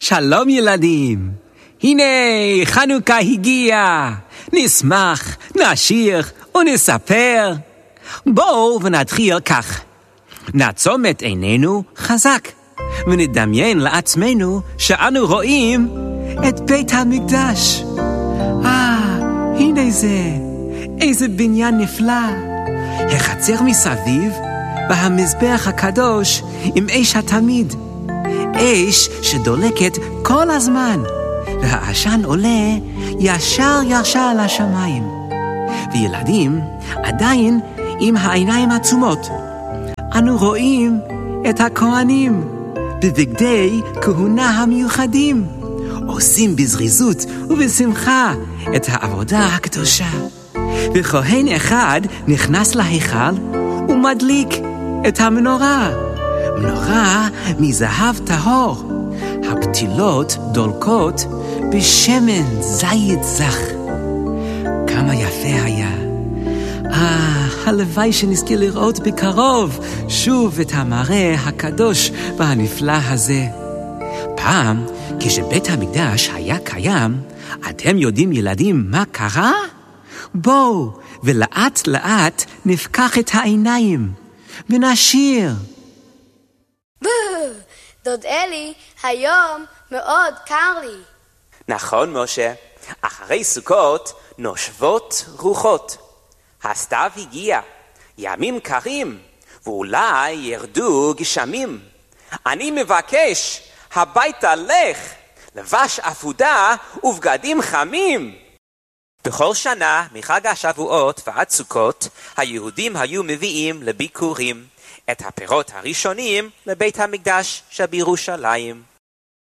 שלום ילדים, הנה חנוכה הגיע, נשמח, נשיר ונספר. בואו ונתחיל כך, נעצום את עינינו חזק, ונדמיין לעצמנו שאנו רואים את בית המקדש. הנה זה, איזה בניין נפלא, החצר מסביב, והמזבח הקדוש עם אש התמיד, אש שדולקת כל הזמן, והעשן עולה ישר על השמיים. וילדים עדיין עם העיניים עצומות. אנו רואים את הכהנים בבגדי כהונה המיוחדים, עושים בזריזות ובשמחה את העבודה הקדושה. וכהן אחד נכנס להיכל ומדליק את המנורה, מנורה מזהב טהור, הפתילות דולקות בשמן זית זך. כמה יפה היה. הלוואי שנזכה לראות בקרוב שוב את המראה הקדוש והנפלא הזה. פעם, כשבית המקדש היה קיים, אתם יודעים ילדים מה קרה? בואו ולאט לאט נפקח את העיניים ונשיר. דוד אלי, היום מאוד קר לי. נכון משה, אחרי סוכות נושבות רוחות. הסתיו הגיע, ימים קרים, ואולי ירדו גשמים. אני מבקש, הביתה לך, לבש אפודה ובגדים חמים. בכל שנה, מחג השבועות ועד סוכות, היהודים היו מביאים לביקורים את הפירות הראשונים לבית המקדש שבירושלים.